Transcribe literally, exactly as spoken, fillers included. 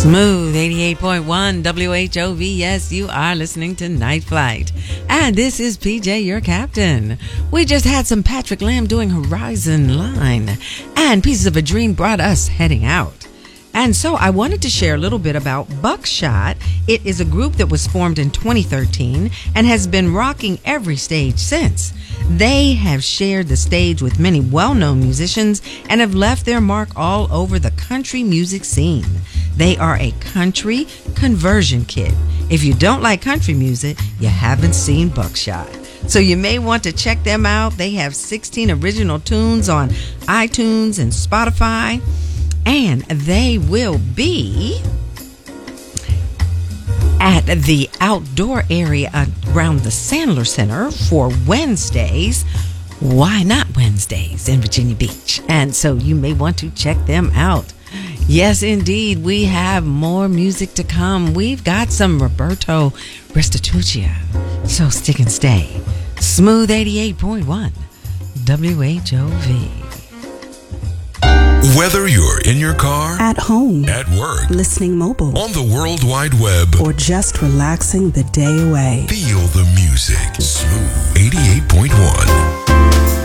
Smooth eighty-eight point one W H O V. Yes, you are listening to Night Flight. And this is P J, your captain. We just had some Patrick Lamb doing Horizon Line. And Pieces of a Dream brought us heading out. And so I wanted to share a little bit about Buckshot. It is a group that was formed in twenty thirteen and has been rocking every stage since. They have shared the stage with many well-known musicians and have left their mark all over the country music scene. They are a country conversion kit. If you don't like country music, you haven't seen Buckshot. So you may want to check them out. They have sixteen original tunes on iTunes and Spotify. And they will be at the outdoor area around the Sandler Center for Wednesdays. Why not Wednesdays in Virginia Beach? And so you may want to check them out. Yes, indeed, we have more music to come. We've got some Roberto Restituccia. So stick and stay. Smooth eighty-eight point one W H O V. Whether you're in your car, at home, at work, listening mobile, on the World Wide Web, or just relaxing the day away, feel the music. Smooth eighty-eight point one.